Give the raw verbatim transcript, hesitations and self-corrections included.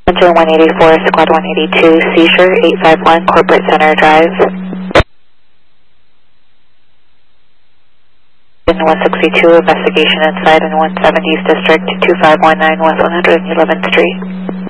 Center one eighty-four, Squad one eighty-two, Seizure, eight five one, Corporate Center Drive. In one sixty-two, investigation inside in one seventies District, two five one nine West one hundred eleventh Street.